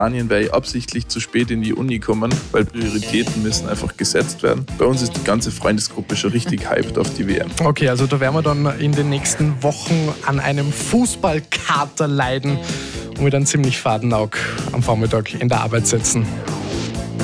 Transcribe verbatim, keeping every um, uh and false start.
Spanien wäre ich absichtlich zu spät in die Uni gekommen, weil Prioritäten müssen einfach gesetzt werden. Bei uns ist die ganze Freundesgruppe schon richtig hyped auf die W M. Okay, also da werden wir dann in den nächsten Wochen an einem Fußballkater leiden und mit einem ziemlich faden Auge am Vormittag in der Arbeit sitzen.